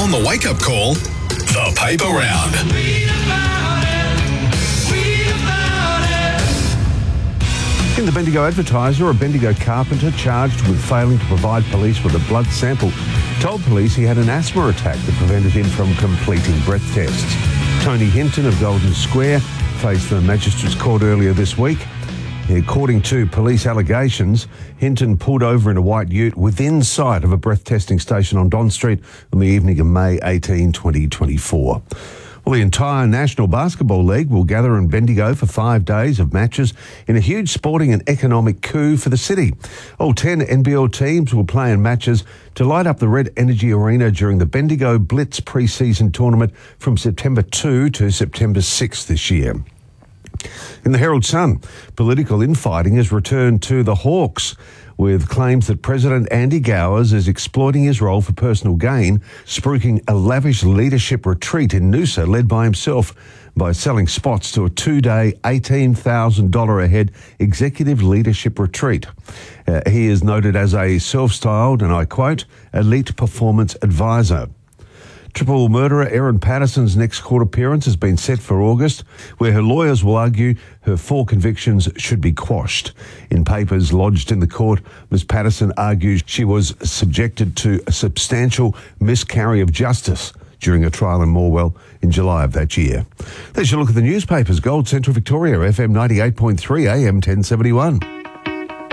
On the wake-up call, the paper round. In the Bendigo Advertiser, a Bendigo carpenter charged with failing to provide police with a blood sample told police he had an asthma attack that prevented him from completing breath tests. Tony Hinton of Golden Square faced the Magistrates Court earlier this week. According to police allegations, Hinton pulled over in a white ute within sight of a breath testing station on Don Street on the evening of May 18, 2024. Well, the entire National Basketball League will gather in Bendigo for 5 days of matches in a huge sporting and economic coup for the city. All 10 NBL teams will play in matches to light up the Red Energy Arena during the Bendigo Blitz pre-season tournament from September 2 to September 6 this year. In the Herald Sun, political infighting has returned to the Hawks, with claims that President Andy Gowers is exploiting his role for personal gain, spruiking a lavish leadership retreat in Noosa led by himself by selling spots to a 2-day, $18,000 a head executive leadership retreat. He is noted as a self-styled, and I quote, elite performance advisor. Triple murderer Erin Patterson's next court appearance has been set for August, where her lawyers will argue her 4 convictions should be quashed. In papers lodged in the court, Ms. Patterson argues she was subjected to a substantial miscarriage of justice during a trial in Morwell in July of that year. There's your look at the newspapers. Gold Central Victoria, FM 98.3, AM 1071.